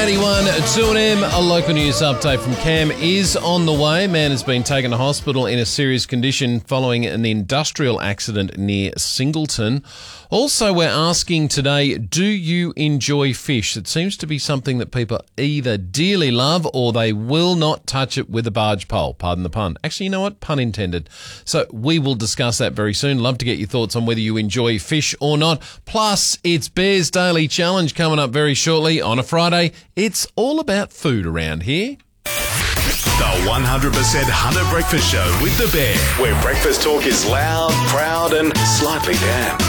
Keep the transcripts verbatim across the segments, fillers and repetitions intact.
eighty-one, two N M, a local news update from Cam is on the way. Man has been taken to hospital in a serious condition following an industrial accident near Singleton. Also, we're asking today, do you enjoy fish? It seems to be something that people either dearly love or they will not touch it with a barge pole. Pardon the pun. Actually, you know what? Pun intended. So we will discuss that very soon. Love to get your thoughts on whether you enjoy fish or not. Plus, it's Bear's Daily Challenge coming up very shortly on a Friday. It's all about food around here. The one hundred percent Hunter Breakfast Show with the Bear, where breakfast talk is loud, proud and slightly damp.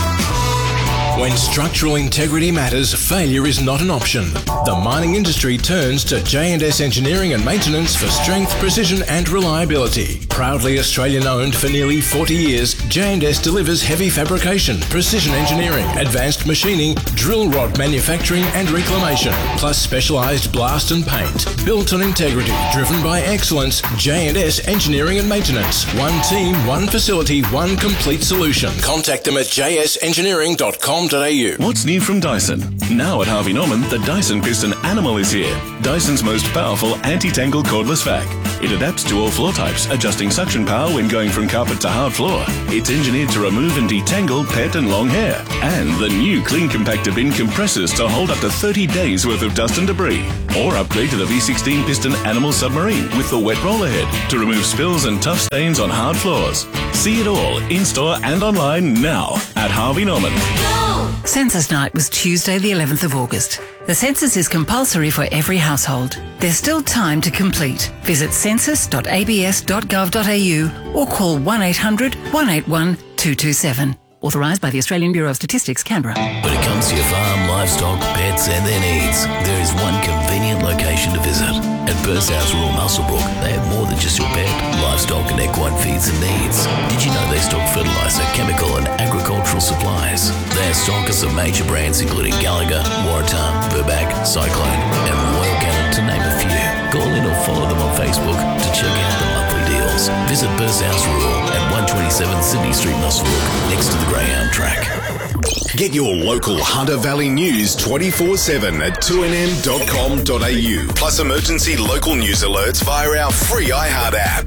When structural integrity matters, failure is not an option. The mining industry turns to J and S Engineering and Maintenance for strength, precision and reliability. Proudly Australian-owned for nearly forty years, J and S delivers heavy fabrication, precision engineering, advanced machining, drill rod manufacturing and reclamation, plus specialised blast and paint. Built on integrity, driven by excellence, J and S Engineering and Maintenance. One team, one facility, one complete solution. Contact them at j s engineering dot com dot a u. What's new from Dyson? Now at Harvey Norman, the Dyson Piston Animal is here. Dyson's most powerful anti-tangle cordless vac. It adapts to all floor types, adjusting suction power when going from carpet to hard floor. It's engineered to remove and detangle pet and long hair. And the new Clean Compactor bin compressors to hold up to thirty days worth of dust and debris. Or upgrade to the V sixteen Piston Animal Submarine with the wet roller head to remove spills and tough stains on hard floors. See it all in-store and online now at Harvey Norman. Census night was Tuesday the eleventh of August. The census is compulsory for every household. There's still time to complete. Visit census dot a b s dot gov dot a u or call one eight hundred, one eight one, two two seven. Authorised by the Australian Bureau of Statistics, Canberra. When it comes to your farm, livestock, pets and their needs, there is one convenient location to visit. At Burshouse Rural Muswellbrook, they have more than just your pet, livestock and equine feeds and needs. Did you know they stock fertiliser, chemical and agricultural supplies? They are stockers of major brands including Gallagher, Waratah, Burback, Cyclone and Royal Canin, to name a few. Call in or follow them on Facebook to check out the monthly deals. Visit Burshouse Rural at one twenty-seven Sydney Street, Muswellbrook, next to the Greyhound track. Get your local Hunter Valley news twenty-four seven at two n m dot com dot a u. Plus emergency local news alerts via our free iHeart app.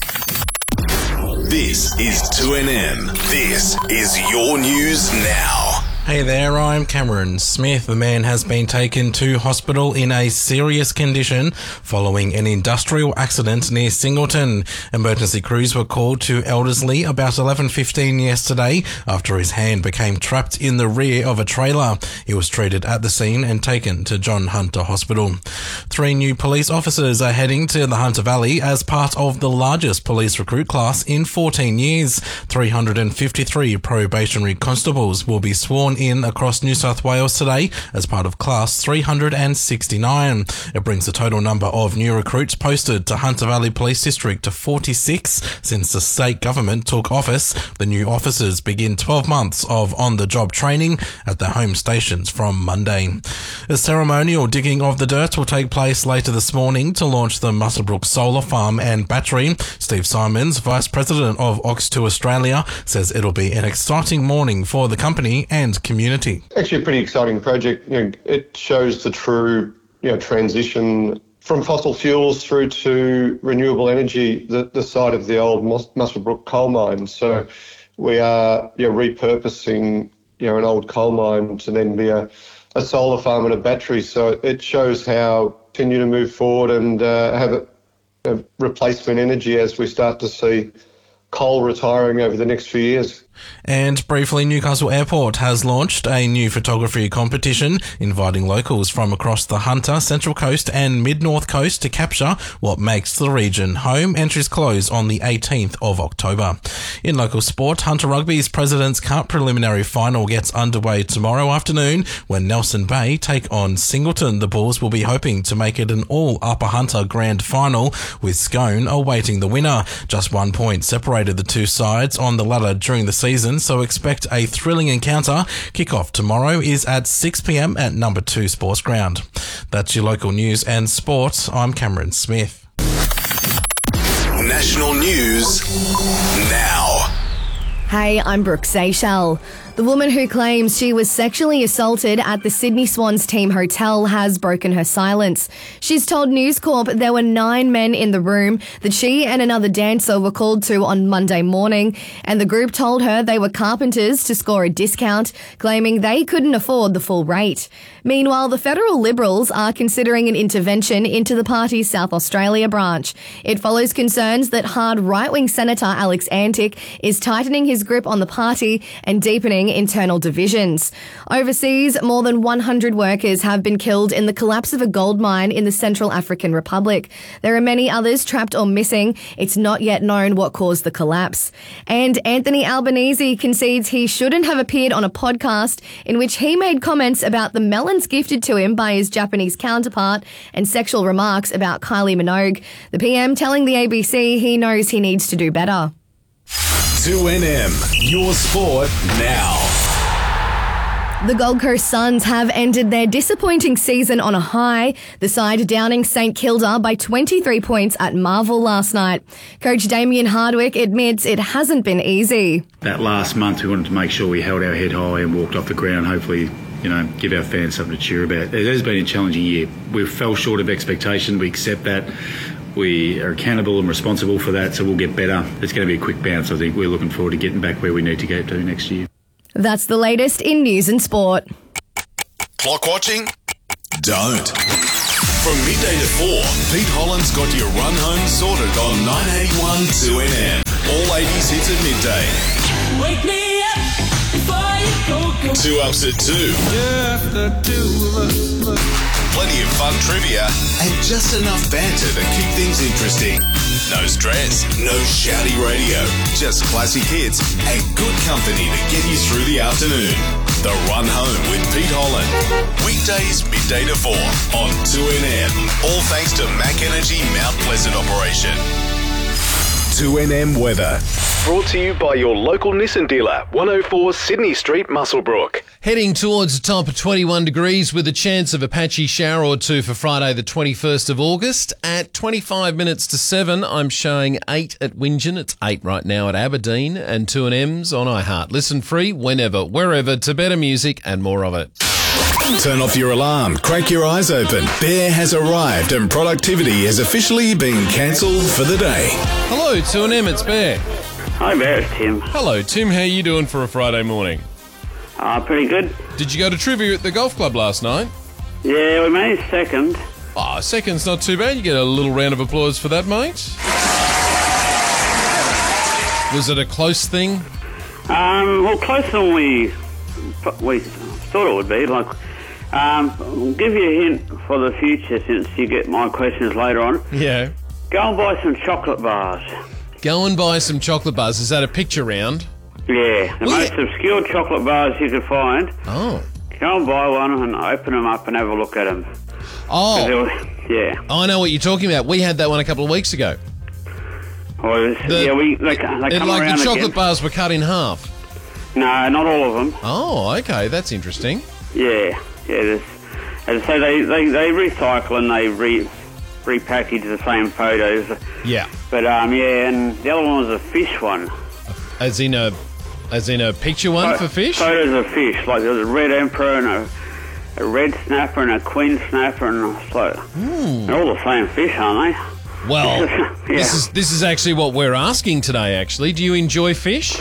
This is two N M. This is your news now. Hey there, I'm Cameron Smith. The man has been taken to hospital in a serious condition following an industrial accident near Singleton. Emergency crews were called to Elderslie about eleven fifteen yesterday after his hand became trapped in the rear of a trailer. He was treated at the scene and taken to John Hunter Hospital. Three new police officers are heading to the Hunter Valley as part of the largest police recruit class in fourteen years. three hundred fifty-three probationary constables will be sworn in across New South Wales today as part of class three hundred sixty-nine. It brings the total number of new recruits posted to Hunter Valley Police District to forty-six since the state government took office. The new officers begin twelve months of on-the-job training at their home stations from Monday. A ceremonial digging of the dirt will take place later this morning to launch the Muswellbrook Solar Farm and Battery. Steve Simons, Vice President of Ox two Australia, says it'll be an exciting morning for the company and community. Actually a pretty exciting project. You know, it shows the true you know, transition from fossil fuels through to renewable energy, the, the site of the old Mus- Muswellbrook coal mine. So we are you know, repurposing you know, an old coal mine to then be a, a solar farm and a battery. So it shows how continue to move forward and uh, have a, a replacement energy as we start to see coal retiring over the next few years. And briefly, Newcastle Airport has launched a new photography competition inviting locals from across the Hunter, Central Coast and Mid-North Coast to capture what makes the region home. Entries close on the eighteenth of October. In local sport, Hunter Rugby's President's Cup preliminary final gets underway tomorrow afternoon when Nelson Bay take on Singleton. The Bulls will be hoping to make it an all-Upper Hunter grand final, with Scone awaiting the winner. Just one point separated the two sides on the ladder during the season, so expect a thrilling encounter. Kickoff tomorrow is at six p m at number two Sports Ground. That's your local news and sport. I'm Cameron Smith. National news now. Hey, I'm Brooke Seychelles. The woman who claims she was sexually assaulted at the Sydney Swans team hotel has broken her silence. She's told News Corp there were nine men in the room that she and another dancer were called to on Monday morning, and the group told her they were carpenters to score a discount, claiming they couldn't afford the full rate. Meanwhile, the federal Liberals are considering an intervention into the party's South Australia branch. It follows concerns that hard right-wing Senator Alex Antic is tightening his grip on the party and deepening internal divisions. Overseas, more than one hundred workers have been killed in the collapse of a gold mine in the Central African Republic. There are many others trapped or missing. It's not yet known what caused the collapse. And Anthony Albanese concedes he shouldn't have appeared on a podcast in which he made comments about the melons gifted to him by his Japanese counterpart and sexual remarks about Kylie Minogue. The P M telling the A B C he knows he needs to do better. two N M, your sport now. The Gold Coast Suns have ended their disappointing season on a high, the side downing St Kilda by twenty-three points at Marvel last night. Coach Damien Hardwick admits it hasn't been easy. That last month we wanted to make sure we held our head high and walked off the ground, hopefully, you know, give our fans something to cheer about. It has been a challenging year. We fell short of expectation. We accept that. We are accountable and responsible for that, so we'll get better. It's going to be a quick bounce. I think we're looking forward to getting back where we need to get to next year. That's the latest in news and sport. Clock watching? Don't. From midday to four, Pete Holland's got your run home sorted on nine eighty-one two N M. All eighties hits at midday. Wake me up before you go, go. Two ups at two. Just the two of us. Plenty of fun trivia and just enough banter to keep things interesting. No stress, no shouty radio, just classic hits and good company to get you through the afternoon. The Run Home with Pete Holland. Weekdays midday to four on two N M. All thanks to Mac Energy Mount Pleasant operation. two N M weather. Brought to you by your local Nissan dealer, one oh four Sydney Street, Muswellbrook. Heading towards a top of twenty-one degrees with a chance of a patchy shower or two for Friday the twenty-first of August. At twenty-five minutes to seven, I'm showing eight at Wingen. It's eight right now at Aberdeen, and two and M's on iHeart. Listen free whenever, wherever, to better music and more of it. Turn off your alarm, crack your eyes open. Bear has arrived and productivity has officially been cancelled for the day. Hello, two and M, it's Bear. Hi Bear, it's Tim. Hello, Tim. How are you doing for a Friday morning? Uh, pretty good. Did you go to trivia at the golf club last night? Yeah, we made second. Oh, second's not too bad. You get a little round of applause for that, mate. Was it a close thing? Um, well, closer than we we thought it would be. Like, um, I'll give you a hint for the future since you get my questions later on. Yeah. Go and buy some chocolate bars. Go and buy some chocolate bars. Is that a picture round? Yeah, the Well, most yeah. obscure chocolate bars you could find. Oh. Go and buy one and open them up and have a look at them. Oh. Yeah. I know what you're talking about. We had that one a couple of weeks ago. Well, it was- The- yeah, we they, they come It, like around the chocolate again. bars were cut in half. No, not all of them. Oh, okay. That's interesting. Yeah, yeah. There's, as I say, they, they, they recycle and they re repackage the same photos. Yeah. But um, yeah, and the other one was a fish one. As in a, as in a picture one Pho- for fish? Photos of fish, like there was a red emperor and a, a red snapper and a queen snapper, and it's like they're all the same fish, aren't they? Well, Yeah. this is this is actually what we're asking today. Actually, do you enjoy fish?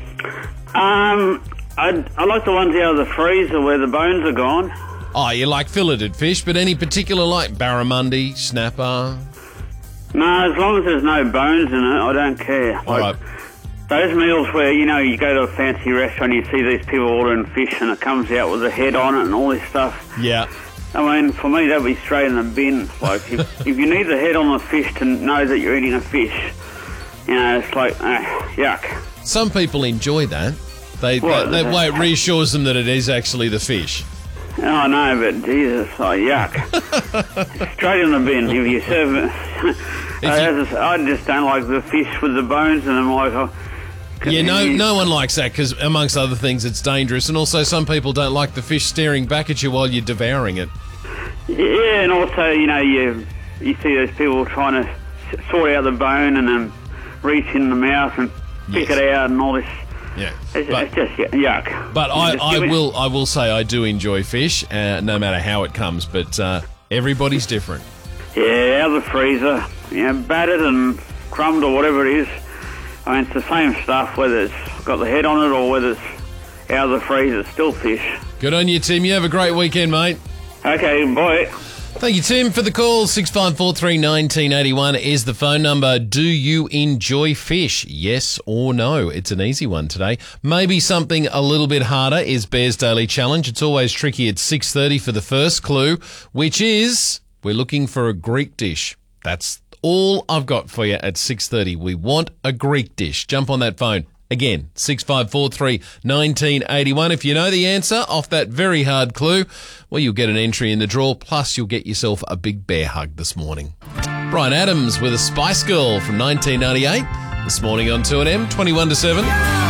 Um, I I like the ones out of the freezer where the bones are gone. Oh, you like filleted fish, but any particular like barramundi, snapper? No, as long as there's no bones in it, I don't care. All right. Those meals where, you know, you go to a fancy restaurant, you see these people ordering fish and it comes out with a head on it and all this stuff. Yeah. I mean, for me, that'd be straight in the bin. Like, if, if you need the head on the fish to know that you're eating a fish, you know, it's like, uh, yuck. Some people enjoy that. They What? that, that way it reassures them that it is actually the fish. Oh, no, but Jesus, like, yuck. Straight in the bin. If you serve it... I just, I just don't like the fish with the bones in them. Like, oh, Yeah, no, no one likes that because, amongst other things, it's dangerous, and also some people don't like the fish staring back at you while you're devouring it. Yeah, and also, you know, you you see those people trying to s- sort out the bone and then reach in the mouth and pick Yes. it out and all this Yeah. It's, But- it's just yuck. But I, Just I give me- will I will say I do enjoy fish, uh, no matter how it comes. But uh, everybody's different. Yeah, out of the freezer, you know, battered and crumbed or whatever it is. I mean, it's the same stuff, whether it's got the head on it or whether it's out of the freezer, it's still fish. Good on you, Tim. You have a great weekend, mate. Okay, bye. Thank you, Tim, for the call. six five four three, one nine eight one is the phone number. Do you enjoy fish? Yes or no? It's an easy one today. Maybe something a little bit harder is Bear's Daily Challenge. It's always tricky at six thirty for the first clue, which is we're looking for a Greek dish. That's all I've got for you at six thirty. We want a Greek dish. Jump on that phone. Again, six five four three, one nine eight one. If you know the answer off that very hard clue, well, you'll get an entry in the draw, plus you'll get yourself a big bear hug this morning. Brian Adams with a Spice Girl from nineteen ninety-eight. This morning on two N M, twenty-one to seven.